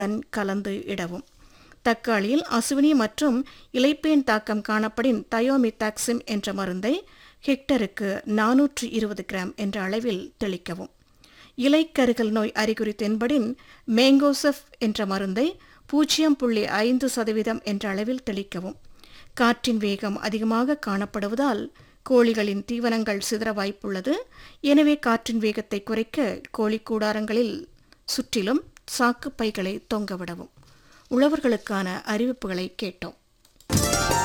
கலந்து இடவும். தக்காளியில் அசுவினி மற்றும் இலைப்பேன் தாக்கம் காணப்படின் தயோமித்தாக்சிம் என்ற மருந்தை ஹெக்டருக்கு 420 கிராம் என்ற அளவில் தெளிக்கவும். இலைக்கருகல் நோய் அறிகுறி தென்படின் மேங்கோசெஃப் என்ற மருந்தை 0.5% என்ற அளவில் தெளிக்கவும். காற்றின் வேகம் அதிகமாக காணப்படுவதால் கோழிகளின் தீவனங்கள் சிதற வாய்ப்புள்ளது. எனவே காற்றின் வேகத்தை குறைக்க கோழி கூடாரங்களில் சுற்றிலும் சாக்கு பைகளை தொங்கவிடவும். உழவர்களுக்கான அறிவிப்புகளை கேட்டோம்.